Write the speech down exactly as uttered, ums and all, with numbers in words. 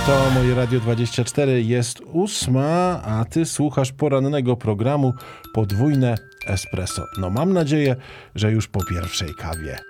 To moje Radio dwadzieścia cztery, jest ósma, a ty słuchasz porannego programu Podwójne Espresso. No mam nadzieję, że już po pierwszej kawie.